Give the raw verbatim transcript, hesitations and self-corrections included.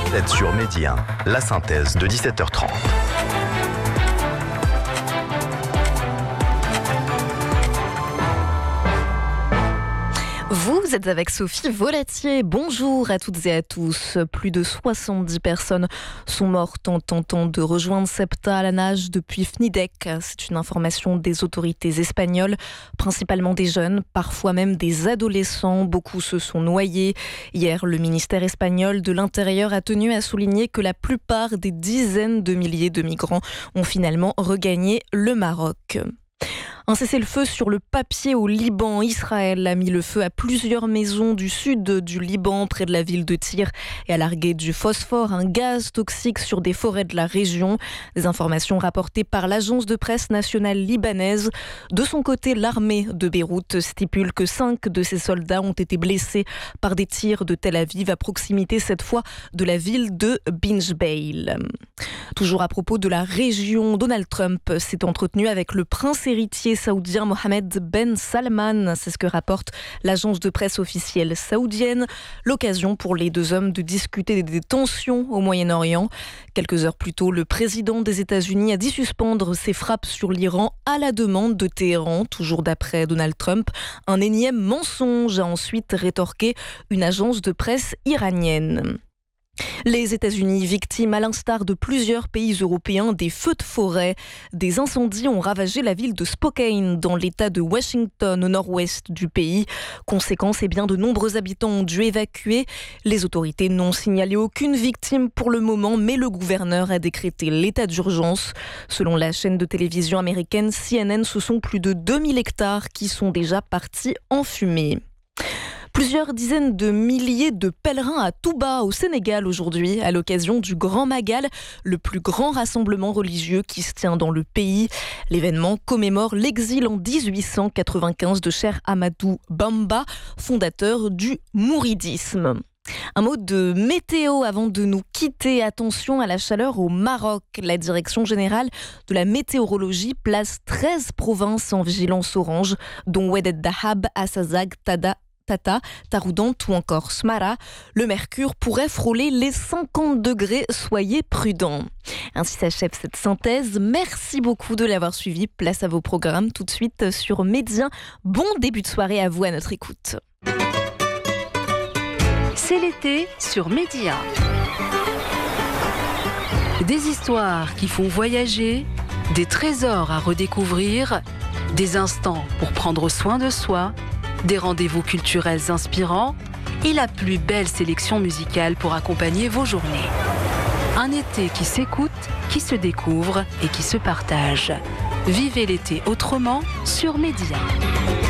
Vous êtes sur Midi un, la synthèse de dix-sept heures trente. Vous êtes avec Sophie Volatier. Bonjour à toutes et à tous. Plus de soixante-dix personnes sont mortes en tentant de rejoindre Ceuta à la nage depuis Fnidek. C'est une information des autorités espagnoles, principalement des jeunes, parfois même des adolescents. Beaucoup se sont noyés. Hier, le ministère espagnol de l'Intérieur a tenu à souligner que la plupart des dizaines de milliers de migrants ont finalement regagné le Maroc. Un cessez-le-feu sur le papier au Liban. Israël a mis le feu à plusieurs maisons du sud du Liban, près de la ville de Tyr, et a largué du phosphore, un gaz toxique, sur des forêts de la région. Des informations rapportées par l'agence de presse nationale libanaise. De son côté, l'armée de Beyrouth stipule que cinq de ses soldats ont été blessés par des tirs de Tel Aviv, à proximité cette fois de la ville de Binjbeil. Toujours à propos de la région, Donald Trump s'est entretenu avec le prince héritier saoudien Mohammed Ben Salman. C'est ce que rapporte l'agence de presse officielle saoudienne. L'occasion pour les deux hommes de discuter des tensions au Moyen-Orient. Quelques heures plus tôt, le président des États-Unis a dit suspendre ses frappes sur l'Iran à la demande de Téhéran, toujours d'après Donald Trump. Un énième mensonge, a ensuite rétorqué une agence de presse iranienne. Les États-Unis, victimes à l'instar de plusieurs pays européens des feux de forêt. Des incendies ont ravagé la ville de Spokane, dans l'État de Washington, au nord-ouest du pays. Conséquence, eh bien, de nombreux habitants ont dû évacuer. Les autorités n'ont signalé aucune victime pour le moment, mais le gouverneur a décrété l'état d'urgence. Selon la chaîne de télévision américaine C N N, ce sont plus de deux mille hectares qui sont déjà partis en fumée. Plusieurs dizaines de milliers de pèlerins à Touba, au Sénégal, aujourd'hui, à l'occasion du Grand Magal, le plus grand rassemblement religieux qui se tient dans le pays. L'événement commémore l'exil en dix-huit cent quatre-vingt-quinze de Cheikh Ahmadou Bamba, fondateur du mouridisme. Un mot de météo avant de nous quitter. Attention à la chaleur au Maroc. La Direction générale de la météorologie place treize provinces en vigilance orange, dont Oued Dahab, Assazag, Tada, Tata, Taroudant ou encore Smara. Le mercure pourrait frôler les cinquante degrés, soyez prudents. Ainsi s'achève cette synthèse. Merci beaucoup de l'avoir suivi. Place à vos programmes tout de suite sur Midi un. Bon début de soirée à vous, à notre écoute. C'est l'été sur Midi un. Des histoires qui font voyager, des trésors à redécouvrir, des instants pour prendre soin de soi, des rendez-vous culturels inspirants et la plus belle sélection musicale pour accompagner vos journées. Un été qui s'écoute, qui se découvre et qui se partage. Vivez l'été autrement sur Midi un.